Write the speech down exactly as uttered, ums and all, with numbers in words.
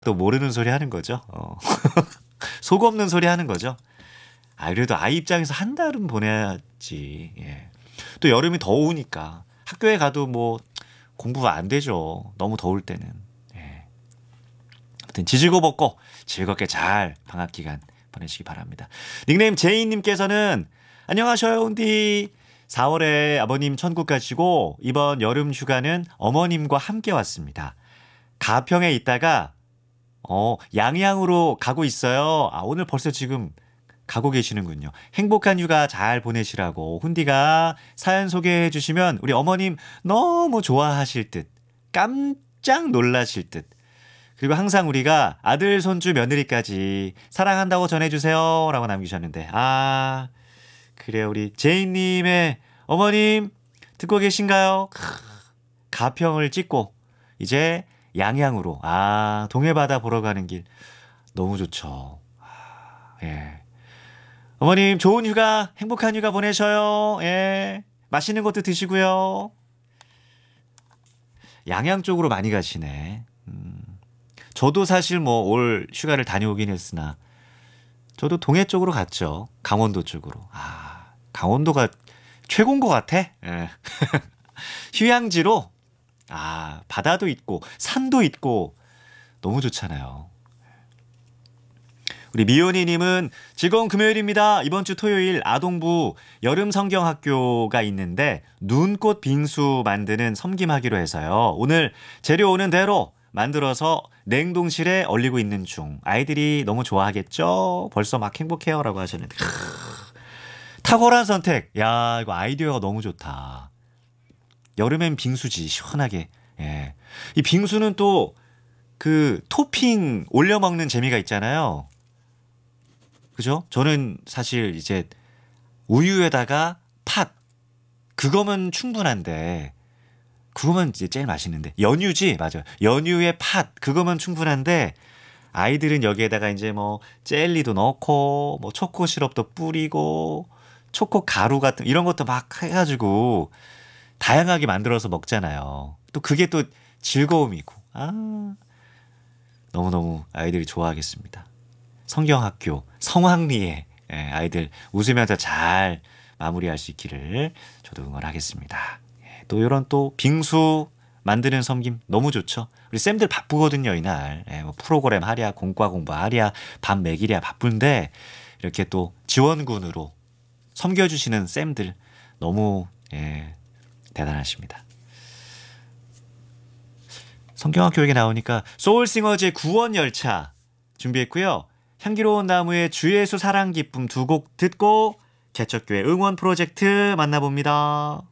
또 모르는 소리 하는 거죠. 어. 속 없는 소리 하는 거죠. 아, 그래도 아이 입장에서 한 달은 보내야지. 예. 또 여름이 더우니까 학교에 가도 뭐 공부가 안 되죠. 너무 더울 때는. 예. 아무튼 지지고 볶고 즐겁게 잘 방학 기간 보내시기 바랍니다. 닉네임 제이님께서는 안녕하셔요, 온디. 사월에 아버님 천국 가시고 이번 여름 휴가는 어머님과 함께 왔습니다. 가평에 있다가 어, 양양으로 가고 있어요. 아, 오늘 벌써 지금 가고 계시는군요. 행복한 휴가 잘 보내시라고 훈디가 사연 소개해 주시면 우리 어머님 너무 좋아하실 듯, 깜짝 놀라실 듯. 그리고 항상 우리가 아들, 손주, 며느리까지 사랑한다고 전해주세요 라고 남기셨는데, 아, 그래요. 우리 제이님의 어머님 듣고 계신가요? 크, 가평을 찍고 이제 양양으로, 아, 동해바다 보러 가는 길 너무 좋죠. 아, 예. 어머님 좋은 휴가, 행복한 휴가 보내셔요. 예. 맛있는 것도 드시고요. 양양 쪽으로 많이 가시네. 음. 저도 사실 뭐 올 휴가를 다녀오긴 했으나 저도 동해 쪽으로 갔죠. 강원도 쪽으로. 아, 강원도가 최고인 것 같아. 예. 휴양지로 아, 바다도 있고 산도 있고 너무 좋잖아요. 우리 미연이님은 즐거운 금요일입니다. 이번 주 토요일 아동부 여름 성경학교가 있는데 눈꽃 빙수 만드는 섬김하기로 해서요. 오늘 재료 오는 대로 만들어서 냉동실에 얼리고 있는 중. 아이들이 너무 좋아하겠죠? 벌써 막 행복해요라고 하셨는데 크으, 탁월한 선택. 야, 이거 아이디어가 너무 좋다. 여름엔 빙수지 시원하게. 예. 이 빙수는 또 그 토핑 올려 먹는 재미가 있잖아요. 그죠? 저는 사실 이제 우유에다가 팥 그거면 충분한데 그거면 이제 제일 맛있는데 연유지 맞아요. 연유에 팥 그거면 충분한데 아이들은 여기에다가 이제 뭐 젤리도 넣고 뭐 초코 시럽도 뿌리고 초코 가루 같은 이런 것도 막 해가지고 다양하게 만들어서 먹잖아요. 또 그게 또 즐거움이고 아 너무너무 아이들이 좋아하겠습니다. 성경학교 성황리에 아이들 웃으면서 잘 마무리할 수 있기를 저도 응원하겠습니다. 또 이런 또 빙수 만드는 섬김 너무 좋죠. 우리 쌤들 바쁘거든요 이날. 뭐 프로그램 하랴 공과 공부하랴 밥 먹이랴 바쁜데 이렇게 또 지원군으로 섬겨주시는 쌤들 너무 예, 대단하십니다. 성경학교 얘기 나오니까 소울싱어즈의 구원열차 준비했고요. 향기로운 나무의 주 예수 사랑 기쁨 두 곡 듣고 개척교회 응원 프로젝트 만나봅니다.